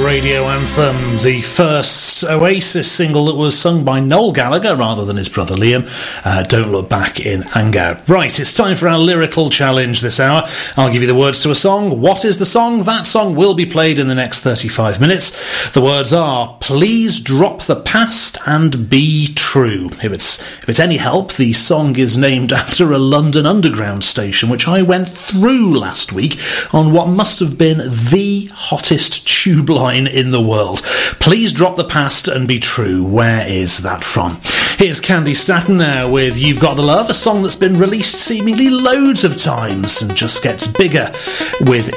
radio anthem, the first Oasis single that was sung by Noel Gallagher rather than his brother Liam, Don't Look Back in Anger. Right, it's time for our lyrical challenge this hour. I'll give you the words to a song. What is the song? That song will be played in the next 35 minutes. The words are, please drop the past and be true. If it's any help, the song is named after a London Underground station, which I went through last week on what must have been the hottest tube line in the world. Please drop the past and be true. Where is that from? Here's Candy Staton now with You've Got the Love, a song that's been released seemingly loads of times and just gets bigger with